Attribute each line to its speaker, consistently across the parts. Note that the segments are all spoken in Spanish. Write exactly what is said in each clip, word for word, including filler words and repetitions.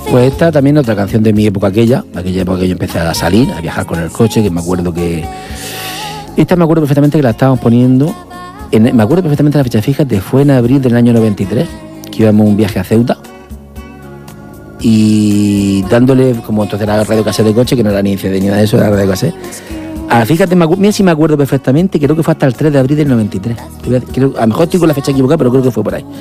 Speaker 1: Pues esta también es otra canción de mi época aquella, aquella época que yo empecé a salir, a viajar con el coche, que me acuerdo que... Esta me acuerdo perfectamente que la estábamos poniendo, en, me acuerdo perfectamente la fecha, fíjate, fue en abril del año noventa y tres, que íbamos a un viaje a Ceuta, y dándole, como entonces era radio cassette de coche, que no era ni C D ni nada de eso, era radio cassette. Ah, fíjate, me, mira si me acuerdo perfectamente, creo que fue hasta el tres de abril del noventa y tres. Creo, a lo mejor estoy con la fecha equivocada, pero creo que fue por ahí.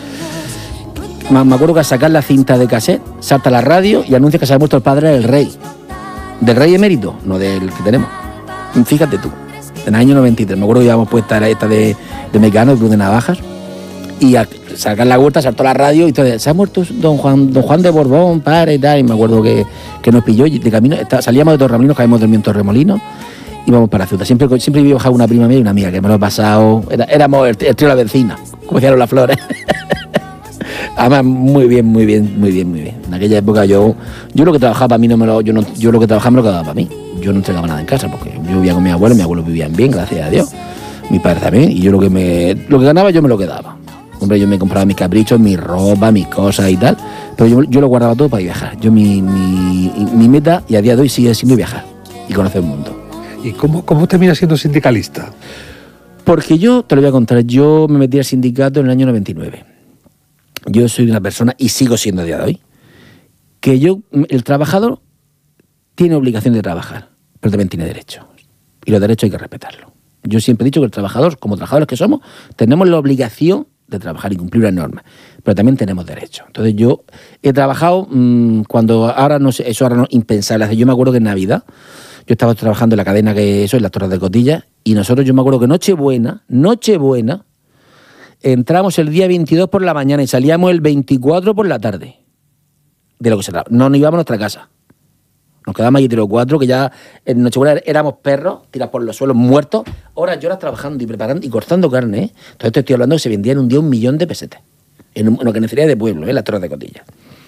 Speaker 1: Me, me acuerdo que al sacar la cinta de cassette, salta la radio y anuncia que se ha muerto el padre del rey. ¿Del rey emérito? No, del que tenemos. Fíjate tú, en el año noventa y tres. Me acuerdo que íbamos puesta esta de, de Mecano, el Club de Navajas, y al sacar la vuelta saltó la radio y todo, se ha muerto don Juan, don Juan de Borbón, padre y tal. Y me acuerdo que, que nos pilló y de camino, está, salíamos de Torremolinos, caímos dormidos en Torremolinos, y vamos para Ceuta. Siempre, siempre iba a bajar una prima mía y una amiga, que me lo he pasado. Era, éramos el, el trío de la vecina, como decían las flores. Además, muy bien, muy bien, muy bien, muy bien. En aquella época yo, yo lo que trabajaba para mí no me lo, yo no, yo lo que trabajaba me lo quedaba para mí. Yo no entregaba nada en casa porque yo vivía con mi abuelo, mi abuelo vivía bien, gracias a Dios. Mi padre también, y yo lo que me, lo que ganaba yo me lo quedaba. Hombre, yo me compraba mis caprichos, mi ropa, mis cosas y tal, pero yo, yo lo guardaba todo para viajar. Yo mi, mi, mi meta, y a día de hoy sigue siendo viajar y conocer el mundo.
Speaker 2: ¿Y cómo, cómo terminas siendo sindicalista?
Speaker 1: Porque yo, te lo voy a contar, yo me metí al sindicato en el año noventa y nueve. Yo soy una persona, y sigo siendo a día de hoy, que yo, el trabajador tiene obligación de trabajar, pero también tiene derechos. Y los derechos hay que respetarlos. Yo siempre he dicho que el trabajador, como trabajadores que somos, tenemos la obligación de trabajar y cumplir las normas, pero también tenemos derechos. Entonces yo he trabajado mmm, cuando ahora no sé, eso ahora no impensable. Yo me acuerdo que en Navidad yo estaba trabajando en la cadena que eso, en las Torres de Cotilla, y nosotros, yo me acuerdo que Nochebuena, Nochebuena, entramos el día veintidós por la mañana y salíamos el veinticuatro por la tarde. De lo que se trata. No nos íbamos a nuestra casa. Nos quedamos allí tres o cuatro, que ya en Nochebuena éramos perros, tirados por los suelos, muertos, horas y horas trabajando y preparando y cortando carne, ¿eh? Entonces te estoy hablando que se vendía en un día un millón de pesetas. En, un, en lo que necesitaría de pueblo, ¿eh? Las Torres de Cotilla.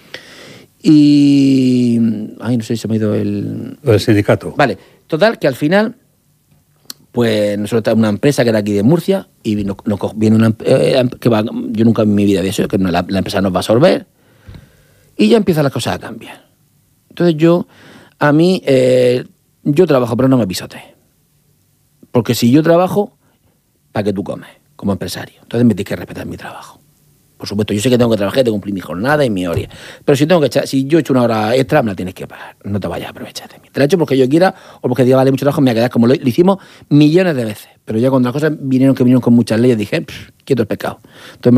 Speaker 1: Y... Ay, no sé si se me ha ido el...
Speaker 2: Lo del sindicato.
Speaker 1: Vale. Total, que al final, pues nosotros tenemos una empresa que era aquí de Murcia y nos, nos viene una... Eh, que va, yo nunca en mi vida había eso, que la, la empresa nos va a absorber y ya empiezan las cosas a cambiar. Entonces yo... A mí, eh, yo trabajo, pero no me pisotees. Porque si yo trabajo, ¿para qué tú comes? Como empresario. Entonces me tienes que respetar mi trabajo. Por supuesto, yo sé que tengo que trabajar, tengo que cumplir mi jornada y mi hora. Pero si tengo que echar, si yo he hecho una hora extra, me la tienes que pagar. No te vayas a aprovechar de mí. Te la he hecho porque yo quiera o porque diga, vale mucho trabajo, me voy a quedar como lo, lo hicimos millones de veces. Pero ya cuando las cosas vinieron que vinieron con muchas leyes, dije, quieto el pescado. Entonces,